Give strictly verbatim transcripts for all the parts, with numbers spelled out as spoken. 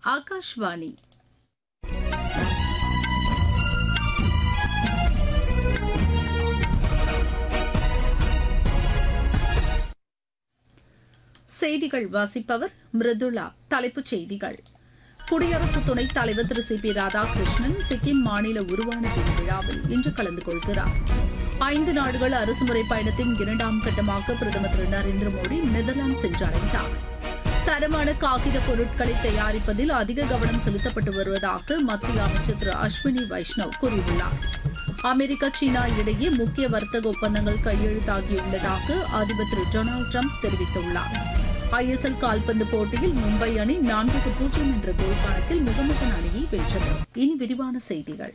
ஆகாஷ்வாணி செய்திகள் வாசிப்பவர் மிருதுளா. தலைப்புச் செய்திகள்: குடியரசு துணைத் தலைவர் திரு சி பி ராதாகிருஷ்ணன் சிக்கிம் மாநில உருவான தின விழாவில் இன்று கலந்து கொள்கிறார். ஐந்து நாடுகள் அரசுமுறை பயணத்தின் இரண்டாம் கட்டமாக பிரதமர் திரு நரேந்திர மோடி நெதர்லாந்து சென்றடைந்தார். தரமான காகித பொருட்களை தயாரிப்பதில் அதிக கவனம் செலுத்தப்பட்டு வருவதாக மத்திய அமைச்சர் திரு அஸ்வினி வைஷ்ணவ் கூறியுள்ளார். அமெரிக்கா, சீனா இடையே முக்கிய வர்த்தக ஒப்பந்தங்கள் கையெழுத்தாகியுள்ளதாக அதிபர் திரு டொனால்டு டிரம்ப் தெரிவித்துள்ளார். ஐ எஸ் எல் கால்பந்து போட்டியில் மும்பை அணி நான்குக்கு பூஜ்ஜியம் என்ற கோல் கணக்கில் முகமதன் அணியை வென்றது. இனி விரிவான செய்திகள்.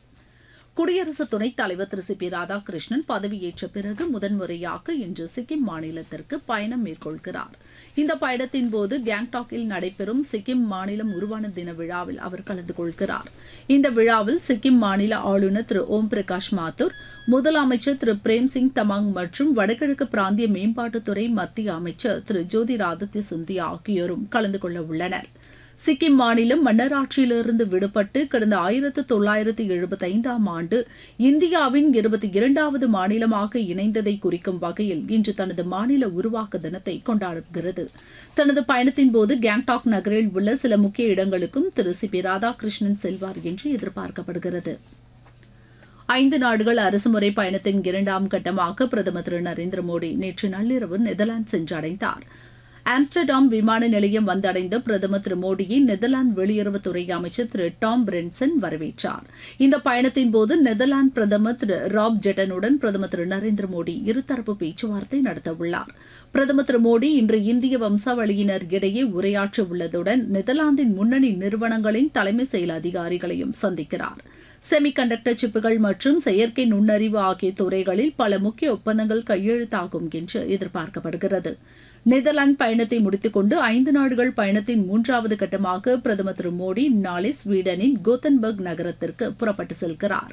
குடியரசு துணைத் தலைவர் திரு சி பி ராதாகிருஷ்ணன் பதவியேற்ற பிறகு முதன்முறையாக இன்று சிக்கிம் மாநிலத்திற்கு பயணம் மேற்கொள்கிறார். இந்த பயணத்தின்போது கேங்டாக்கில் நடைபெறும் சிக்கிம் மாநிலம் உருவான தின விழாவில் அவர் கலந்து கொள்கிறார். இந்த விழாவில் சிக்கிம் மாநில ஆளுநர் திரு ஓம் பிரகாஷ் மாத்தூர், முதலமைச்சர் திரு பிரேம்சிங் தமாங் மற்றும் வடகிழக்கு பிராந்திய மேம்பாட்டுத்துறை மத்திய அமைச்சர் திரு ஜோதிராதித்ய சிந்தியா ஆகியோரும் கலந்து கொள்ள உள்ளனர். சிக்கிம் மாநிலம் மன்னராட்சியிலிருந்து விடுபட்டு கடந்த ஆயிரத்து தொள்ளாயிரத்து எழுபத்தி ஐந்தாம் ஆண்டு இந்தியாவின் இருபத்தி இரண்டாவது மாநிலமாக இணைந்ததை குறிக்கும் வகையில் இன்று தனது மாநில உருவாக்க தினத்தை கொண்டாடுகிறது. தனது பயணத்தின்போது கேங்டாக் நகரில் உள்ள சில முக்கிய இடங்களுக்கும் திரு சி பி ராதாகிருஷ்ணன் செல்வார் என்று எதிர்பார்க்கப்படுகிறது. ஐந்து நாடுகள் அரசுமுறை பயணத்தின் இரண்டாம் கட்டமாக பிரதமர் திரு நரேந்திர மோடி நேற்று நள்ளிரவு நெதர்லாந்து சென்றடைந்தார். ஆம்ஸ்டர்டாம் விமான நிலையம் வந்தடைந்த பிரதமர் திரு மோடியை நெதர்லாந்து வெளியுறவுத்துறை அமைச்சர் திரு டாம் பிரென்சன் வரவேற்றார். இந்த பயணத்தின்போது நெதர்லாந்து பிரதமர் திரு ராப் ஜெட்டனுடன் பிரதமர் திரு நரேந்திர மோடி இருதரப்பு பேச்சுவார்த்தை நடத்தவுள்ளார். பிரதமர் திரு மோடி இன்று இந்திய வம்சாவளியினர் இடையே உரையாற்ற உள்ளதுடன் நெதர்லாந்தின் முன்னணி நிறுவனங்களின் தலைமை செயல் அதிகாரிகளையும் சந்திக்கிறார். செமி கண்டக்டர் சிப்புகள் மற்றும் செயற்கை நுண்ணறிவு ஆகிய துறைகளில் பல முக்கிய ஒப்பந்தங்கள் கையெழுத்தாகும் என்று எதிர்பார்க்கப்படுகிறது. நெதர்லாந்து பயணத்தை முடித்துக் கொண்டு ஐந்து நாடுகள் பயணத்தின் மூன்றாவது கட்டமாக பிரதமர் திரு மோடி நாளை ஸ்வீடனின் கோத்தன்பர்க் நகரத்திற்கு புறப்பட்டு செல்கிறார்.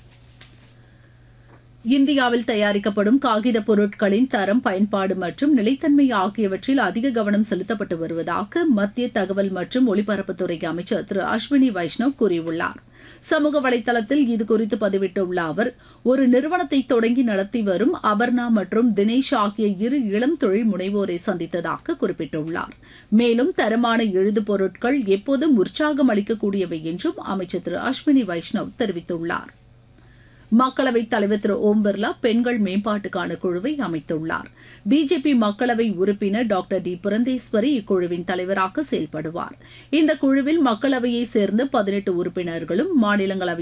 இந்தியாவில் தயாரிக்கப்படும் காகித பொருட்களின் தரம், பயன்பாடு மற்றும் நிலைத்தன்மை ஆகியவற்றில் அதிக கவனம் செலுத்தப்பட்டு வருவதாக மத்திய தகவல் மற்றும் ஒலிபரப்புத்துறை அமைச்சர் திரு அஸ்வினி வைஷ்ணவ் கூறியுள்ளார். சமூக வலைதளத்தில் இதுகுறித்து பதிவிட்டுள்ள அவர், ஒரு நிறுவனத்தை தொடங்கி நடத்தி வரும் அபர்ணா மற்றும் தினேஷ் ஆகிய இரு இளம் தொழில் முனைவோரை சந்தித்ததாக குறிப்பிட்டுள்ளார். மேலும் தரமான எழுது பொருட்கள் எப்போதும் உற்சாகம் அளிக்கக்கூடியவை என்றும் அமைச்சர் திரு அஸ்வினி வைஷ்ணவ் தெரிவித்துள்ளார். மக்களவைத் தலைவர் திரு ஓம் பிர்லா பெண்கள் மேம்பாட்டுக்கான குழுவை அமைத்துள்ளார். பிஜேபி மக்களவை உறுப்பினர் டாக்டர் டி புரந்தேஸ்வரி இக்குழுவின் தலைவராக செயல்படுவார். இந்த குழுவில் மக்களவையை சேர்ந்த பதினெட்டு உறுப்பினர்களும் மாநிலங்களவை